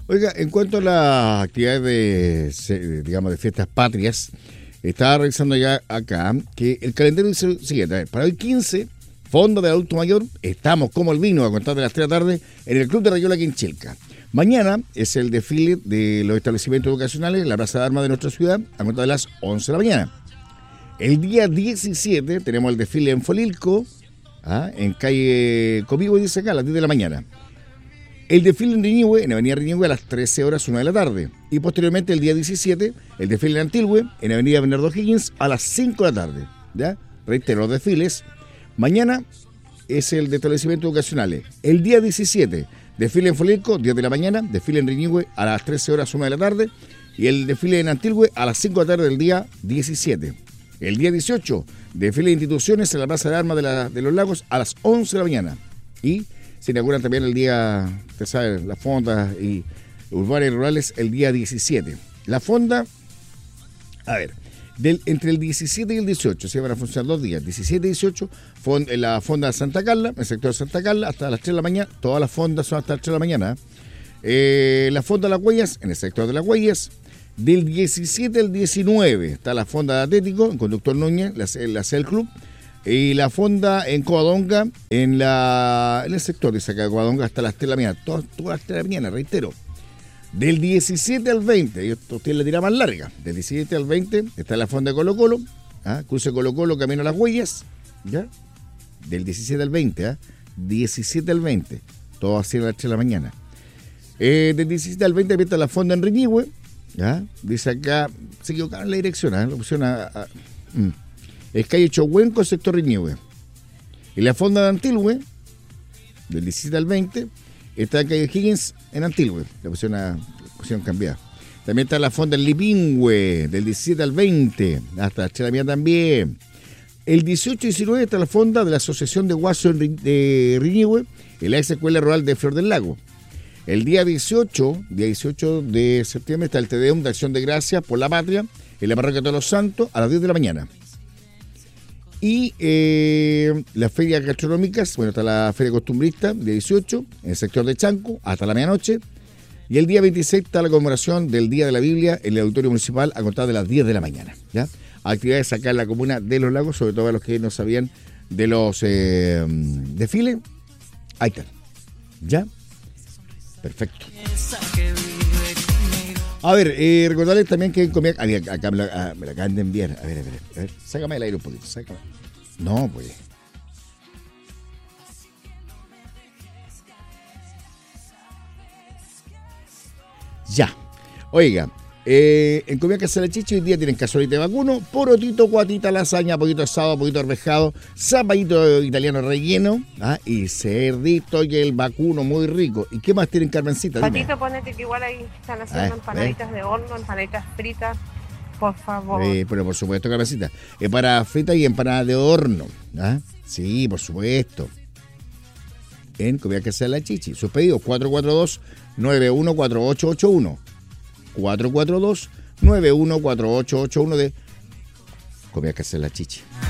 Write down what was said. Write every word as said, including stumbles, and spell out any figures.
Oiga, en cuanto a las actividades de, digamos, de fiestas patrias, estaba revisando ya acá que el calendario dice lo siguiente. A ver, para hoy quince, Fondo de Adulto Mayor, estamos como el vino a contar de las tres de la tarde en el Club de Rayuela aquí en Chilca. Mañana es el desfile de los establecimientos educacionales en la Plaza de Armas de nuestra ciudad a contar de las once de la mañana. El día diecisiete tenemos el desfile en Folilco, ¿ah? en calle Copivo, dice acá, a las diez de la mañana. El desfile en Riñihue, en Avenida Riñihue, a las trece horas, una de la tarde. Y posteriormente, el día diecisiete, el desfile en Antilhue, en Avenida Bernardo Higgins, a las cinco de la tarde. ¿Ya? Reitero, los desfiles. Mañana es el de establecimientos educacionales. El día diecisiete, desfile en Folilco, diez de la mañana. Desfile en Riñihue, a las trece horas, una de la tarde. Y el desfile en Antilhue, a las cinco de la tarde del día diecisiete. El día dieciocho, desfile de instituciones en la Plaza de Armas de, la, de los Lagos, a las once de la mañana. Y se inauguran también el día, usted sabe, las fondas y urbanas y rurales el día diecisiete. La fonda, a ver, del, entre el diecisiete y el dieciocho, se van a funcionar dos días, diecisiete y dieciocho, fond, la fonda de Santa Carla, el sector de Santa Carla, hasta las tres de la mañana, todas las fondas son hasta las tres de la mañana. Eh, la fonda de las Huellas, en el sector de las Huellas, del diecisiete al diecinueve, está la fonda de Atlético, en Conductor Núñez, la, la C E L Club, y la fonda en Covadonga, en la en el sector de acá de Covadonga, hasta las tres de la mañana, todas, todas las tres de la mañana, reitero. Del diecisiete al veinte, y esto tiene la tira más larga, del diecisiete al veinte está la fonda de Colo Colo, ¿ah? Cruce Colo Colo, camino a las Huellas, ¿ya? Del diecisiete al veinte, ¿ah? diecisiete al veinte, todo así a las tres de la mañana. Eh, del diecisiete al veinte empieza la fonda en Riñihue, ¿ya? Dice acá, se equivocaron la dirección, ¿eh? Lo pusieron a... a mm. Es calle Chohuenco, sector Riñihue. Y la fonda de Antilhue, del diecisiete al veinte, está en calle Higgins, en Antilhue. La pusieron, a, la pusieron cambiada. También está la fonda en Lipingüe, del diecisiete al veinte, hasta Chelamía también. El dieciocho y diecinueve está la fonda de la Asociación de Guaso de Riñihue, en la ex escuela rural de Flor del Lago. El día dieciocho, día dieciocho de septiembre, está el Te Deum de Acción de Gracias por la Patria, en la Parroquia de Todos los Santos, a las diez de la mañana. Y eh, las ferias gastronómicas, bueno, está la Feria Costumbrista, día dieciocho, en el sector de Chanco, hasta la medianoche. Y el día veintiséis está la conmemoración del Día de la Biblia en el Auditorio Municipal a contar de las diez de la mañana. ¿Ya? Actividades acá en la comuna de Los Lagos, sobre todo a los que no sabían de los eh, desfiles. Ahí están. ¿Ya? Perfecto. A ver, eh, recordarles también que comía... Ah, acá me la, ah, me la acaban de enviar. A ver, a ver, a ver. Sácame el aire un poquito, sácame. No, pues. Ya. Oiga, eh, en Comida Casa de la Chicha hoy día tienen cazolita de vacuno, porotito, guatita, lasaña, poquito asado, poquito arvejado, zapallito italiano relleno, ¿ah? Y cerdito y el vacuno muy rico. ¿Y qué más tienen, Carmencita? Patito, ponete que igual ahí están haciendo ah, empanaditas ¿eh? de horno, empanaditas fritas, por favor. Eh, pero por supuesto, Carmencita, es para fritas y empanadas de horno, ¿ah? Sí, por supuesto. En Comida Casa de la Chichi. Sus pedidos cuatro cuatro dos, nueve uno cuatro ocho ocho uno. cuatro cuatro dos, nueve uno cuatro ocho ocho uno de Comida Casa de la Chichi.